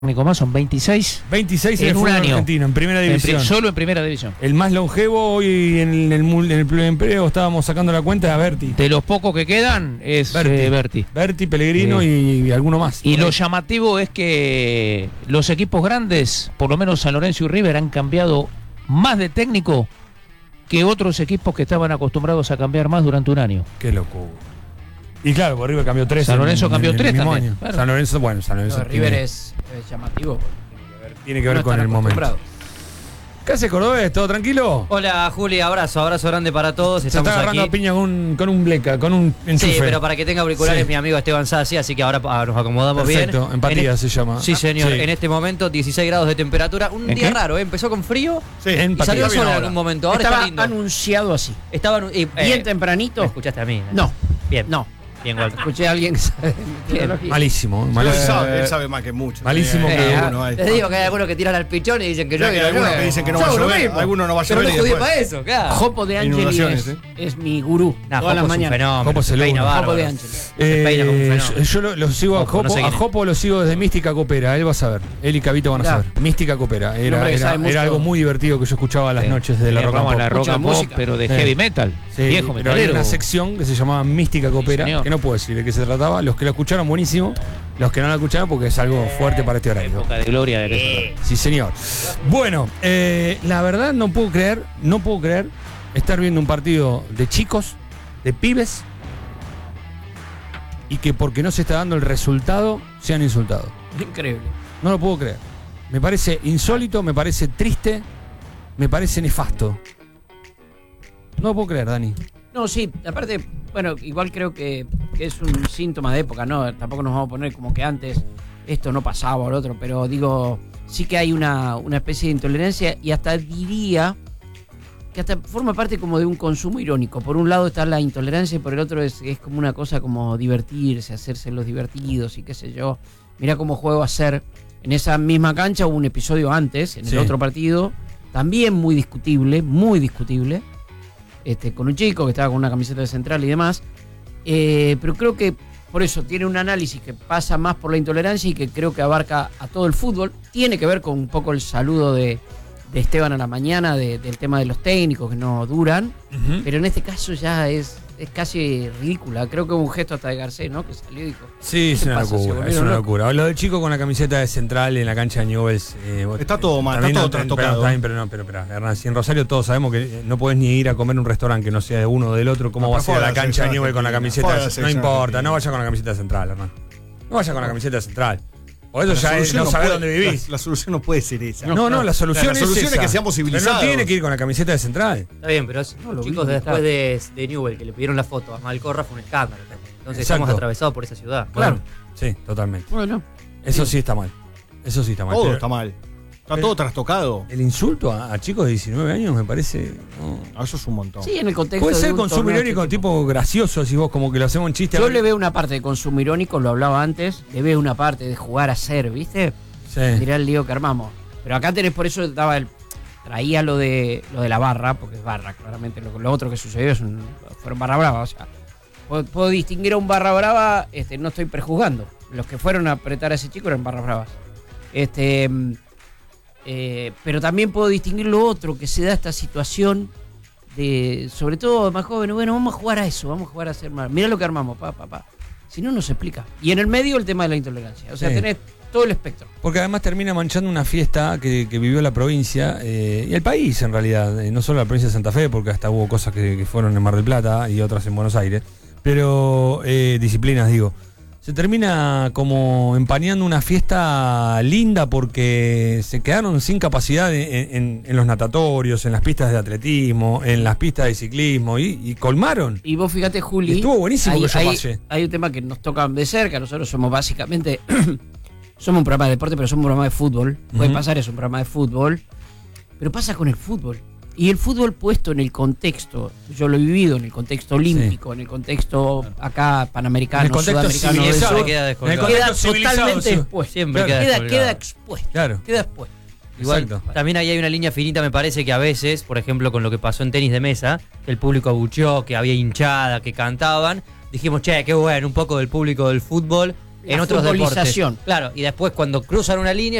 Más son 26. 26 en el un fútbol año. argentino, en primera división. Solo en primera división. El más longevo hoy en el pluriempleo estábamos sacando la cuenta de Berti. De los pocos que quedan es Berti. Berti, Pellegrino y alguno más. Y lo llamativo es que los equipos grandes, por lo menos San Lorenzo y River, han cambiado más de técnico que otros equipos que estaban acostumbrados a cambiar más durante un año. Qué locura. Y claro, por River cambió 3. San Lorenzo cambió 3 también. Claro. San Lorenzo River es llamativo. Tiene que ver con el momento. ¿Qué hace Cordobés? ¿Todo tranquilo? Hola Juli, abrazo grande para todos. Se está agarrando a piña con un bleca, con un enchufe. Sí, pero para que tenga auriculares mi amigo Esteban Sassi, así que ahora nos acomodamos bien. Perfecto, empatía se llama. Sí, señor. Sí. En este momento 16 grados de temperatura. Un día raro, empezó con frío y salió sol en algún momento. Ahora estaba está lindo. anunciado así. Estaba bien tempranito. ¿Me escuchaste a mí? No. Bien. No. Bien, Walter. Escuché a alguien que sabe. Malísimo. Él sabe más que mucho. Malísimo que uno. Les digo que hay algunos que tiran al pichón y dicen que llueve. Hay algunos que dicen que no va a llover. Algunos no va a llover. Pero no judío para eso, claro. Jopo de Angeli es mi gurú. Todas las mañanas. Jopo se peina bárbaro. Jopo de Angeli. Yo lo sigo a Jopo. A Jopo lo sigo desde Mística Coopera. Él va a saber. Él y Cabito van a saber. Mística Coopera. Era algo muy divertido que yo escuchaba a las noches de la rock and pop. Pero de heavy metal. Viejo metalero. Había una sección que se llamaba Mística Coopera, que no puedo decir de qué se trataba. Los que lo escucharon, buenísimo. Los que no lo escucharon, porque es algo fuerte para este horario. Época de gloria de eso. Sí, señor. Bueno, la verdad no puedo creer estar viendo un partido de chicos, de pibes, y que porque no se está dando el resultado, sean insultados. Increíble. No lo puedo creer. Me parece insólito, me parece triste, me parece nefasto. No lo puedo creer, Dani. No, sí, aparte, bueno, igual creo que es un síntoma de época, ¿no? Tampoco nos vamos a poner como que antes esto no pasaba o lo otro, pero digo, sí que hay una especie de intolerancia y hasta diría que hasta forma parte como de un consumo irónico. Por un lado está la intolerancia y por el otro es como una cosa como divertirse, hacerse los divertidos y qué sé yo. Mirá cómo juego a hacer en esa misma cancha, hubo un episodio antes, en el otro partido, también muy discutible, con un chico que estaba con una camiseta de Central y demás, pero creo que por eso tiene un análisis que pasa más por la intolerancia y que creo que abarca a todo el fútbol. Tiene que ver con un poco el saludo de Esteban a la mañana del tema de los técnicos que no duran, pero en este caso ya es casi ridícula. Creo que hubo un gesto hasta de Garcés, ¿no? Que salió y dijo... Sí, es una locura. Lo del chico con la camiseta de Central en la cancha de Newell's... está todo mal, está todo trastocado. Pero Hernán, si en Rosario todos sabemos que no podés ni ir a comer un restaurante que no sea de uno o del otro, ¿cómo vas a ir a la cancha de Newell's con la camiseta de Central? No importa, no vaya con la camiseta de Central, Hernán. No vaya con la camiseta de Central. Por eso ya no sabés dónde vivís. La solución no puede ser esa. No, la solución es que seamos civilizados. Pero no tiene que ir con la camiseta de Central. Está bien, pero los chicos después de Newell que le pidieron la foto a Malcorra fue un escándalo también. Entonces estamos atravesados por esa ciudad. Claro. Sí, totalmente. Bueno. Eso sí está mal. Todo está mal. Está todo trastocado. El insulto a chicos de 19 años me parece... Eso es un montón. Sí, en el contexto. Puede ser consumo irónico, tipo gracioso, si vos como que lo hacemos en chiste. Yo le veo una parte de consumo irónico, lo hablaba antes, le veo una parte de jugar a ser, ¿viste? Sí. Mirá el lío que armamos. Pero acá tenés, por eso traía lo de la barra, porque es barra, claramente. Lo otro que sucedió fueron barra brava. O sea, puedo distinguir a un barra brava, no estoy prejuzgando. Los que fueron a apretar a ese chico eran barras bravas. Pero también puedo distinguir lo otro que se da esta situación de, sobre todo más jóvenes, bueno, vamos a jugar a eso, vamos a jugar a hacer mal. Mirá lo que armamos, pa. Si no, no se explica. Y en el medio el tema de la intolerancia. O sea, tenés todo el espectro. Porque además termina manchando una fiesta que vivió la provincia y el país en realidad. No solo la provincia de Santa Fe, porque hasta hubo cosas que fueron en Mar del Plata y otras en Buenos Aires. Pero disciplinas, digo. Se termina como empañando una fiesta linda porque se quedaron sin capacidad en los natatorios, en las pistas de atletismo, en las pistas de ciclismo y colmaron. Y vos fíjate, Juli, estuvo buenísimo que yo pasé. Hay un tema que nos toca de cerca. Nosotros somos básicamente somos un programa de deporte, pero somos un programa de fútbol. Puede pasar, es un programa de fútbol, pero pasa con el fútbol. Y el fútbol puesto en el contexto, yo lo he vivido en el contexto olímpico, en el contexto acá panamericano, en el contexto sudamericano, queda totalmente expuesto. Siempre queda expuesto. Claro. Queda expuesto. Igual, también ahí hay una línea finita, me parece, que a veces, por ejemplo, con lo que pasó en tenis de mesa, que el público abucheó, que había hinchada, que cantaban, dijimos, che, qué bueno, un poco del público del fútbol en otros deportes. futbolización. Claro, y después cuando cruzan una línea